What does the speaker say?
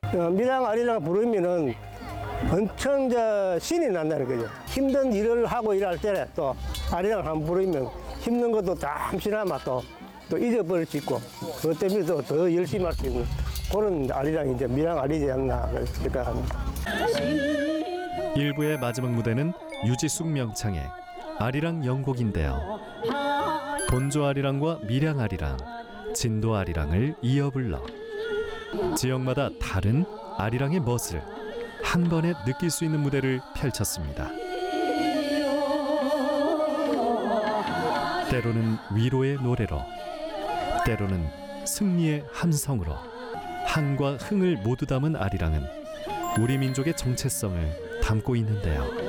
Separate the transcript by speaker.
Speaker 1: 미랑 아리랑 부르면은 엄청 신이 난다는 거죠. 힘든 일을 하고 일할 때 또 아리랑 한번 부르면 힘든 것도 잠시나마 또 잊어버릴 수 있고 그것 때문에 더 열심히 할 수 있는 그런 아리랑이 이제 미랑 아리지 않나 생각합니다.
Speaker 2: 일부의 마지막 무대는 유지숙 명창의 아리랑 영곡인데요. 본조 아리랑과 밀양 아리랑, 진도 아리랑을 이어 불러 지역마다 다른 아리랑의 멋을 한 번에 느낄 수 있는 무대를 펼쳤습니다. 때로는 위로의 노래로, 때로는 승리의 함성으로 한과 흥을 모두 담은 아리랑은 우리 민족의 정체성을 담고 있는데요.